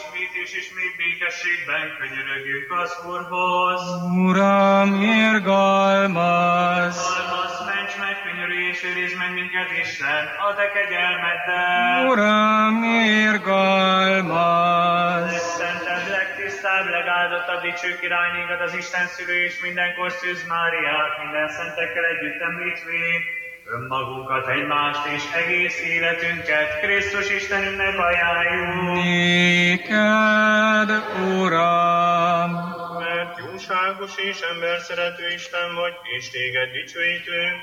ismét és ismét békességben könyörögjünk az Úrhoz. Uram, irgalmaz! Almasz, ments meg, könyörülj és őrizd meg minket, Isten, a te kegyelmeddel. Uram, irgalmaz! Legszentebb, legtisztább, legáldottabb, dicső királynénkat, az Isten szülő és mindenkor Szűz Máriát, minden szentekkel együtt említvén, önmagunkat, egymást és egész életünket Krisztus Istenünknek ajánljuk. Néked, Uram! Mert jóságos és emberszerető Isten vagy, és téged dicsőítünk,